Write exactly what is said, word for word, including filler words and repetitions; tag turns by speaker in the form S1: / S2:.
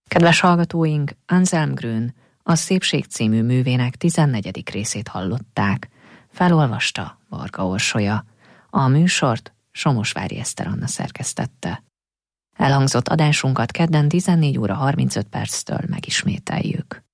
S1: Kedves hallgatóink, Anselm Grün a Szépség című művének tizennegyedik részét hallották. Felolvasta Varga Orsolya. A műsort Somosvári Eszter Anna szerkesztette. Elhangzott adásunkat kedden tizennégy óra harmincöt perctől megismételjük.